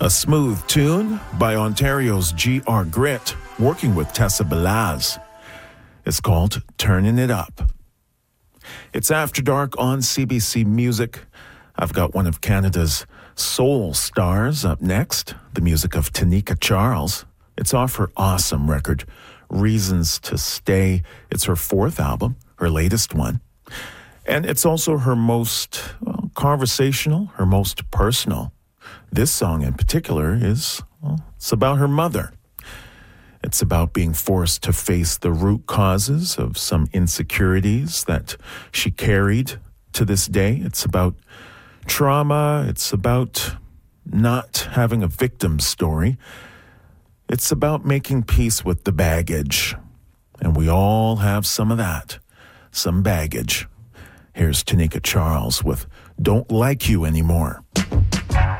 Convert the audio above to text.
A smooth tune by Ontario's G.R. Grit, working with Tessa Belaz. It's called Turning It Up. It's After Dark on CBC Music. I've got one of Canada's soul stars up next, the music of Tanika Charles. It's off her awesome record, Reasons to Stay. It's her fourth album, her latest one. And it's also her most conversational, her most personal. This song in particular is, it's about her mother. It's about being forced to face the root causes of some insecurities that she carried to this day. It's about trauma. It's about not having a victim story. It's about making peace with the baggage. And we all have some of that, some baggage. Here's Tanika Charles with Don't Like You Anymore.